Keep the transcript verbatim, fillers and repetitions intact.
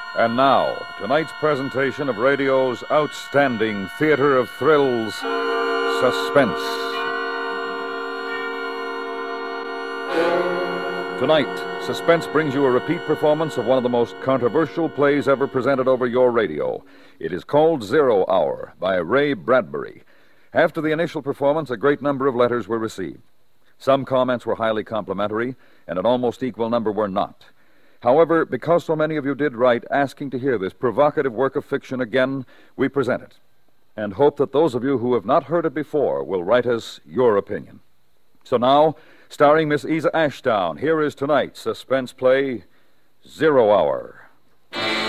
And now, tonight's presentation of radio's outstanding theater of thrills, Suspense. Tonight, Suspense brings you a repeat performance of one of the most controversial plays ever presented over your radio. It is called Zero Hour by Ray Bradbury. After the initial performance, a great number of letters were received. Some comments were highly complimentary, and an almost equal number were not. However, because so many of you did write asking to hear this provocative work of fiction again, we present it, and hope that those of you who have not heard it before will write us your opinion. So now, starring Miss Isa Ashdown, here is tonight's suspense play, Zero Hour.